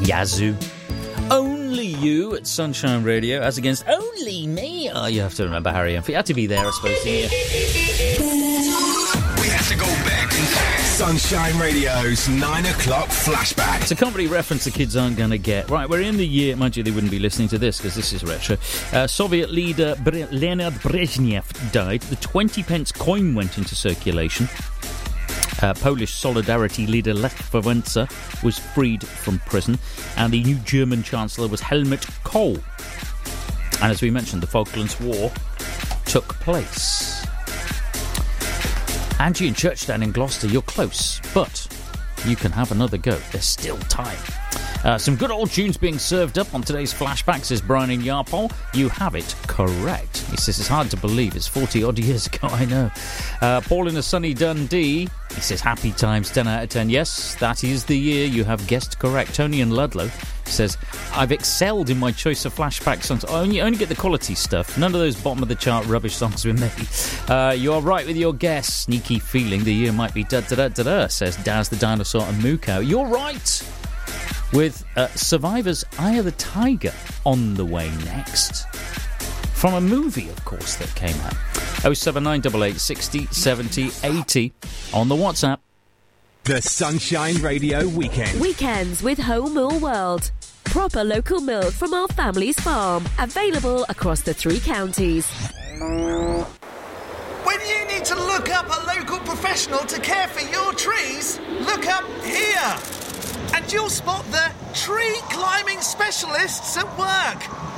Yazoo. Only You at Sunshine Radio, as against Only Me. Oh, you have to remember Harry Enfield. You had to be there, I suppose, didn't you? We have to go back in time. Sunshine Radio's 9 o'clock flashback. It's a comedy reference the kids aren't going to get. Right, we're in the year, mind you, they wouldn't be listening to this because this is retro. Soviet leader Leonid Brezhnev died. The 20-pence coin went into circulation. Polish Solidarity leader Lech Wałęsa was freed from prison. And the new German Chancellor was Helmut Kohl. And as we mentioned, the Falklands War took place. Angie and Churchdown in Gloucester, you're close, but you can have another go. There's still time. Some good old tunes being served up on today's flashback, says Brian in Yarpole. You have it correct. He says it's hard to believe. It's 40-odd years ago, I know. Paul in a sunny Dundee. He says happy times, 10 out of 10. Yes, that is the year you have guessed correct. Tony in Ludlow says, I've excelled in my choice of flashback songs. I only get the quality stuff. None of those bottom-of-the-chart rubbish songs with me. You are right with your guess. Sneaky feeling the year might be da-da-da-da-da, says Daz the Dinosaur and Moo Cow. You're right with Survivor's Eye of the Tiger on the way next. From a movie, of course, that came out. 07988 60 70 80 on the WhatsApp. The Sunshine Radio Weekend. Weekends with Home Mill World. Proper local milk from our family's farm. Available across the 3 counties. When you need to look up a local professional to care for your trees, look up here. And you'll spot the tree climbing specialists at work.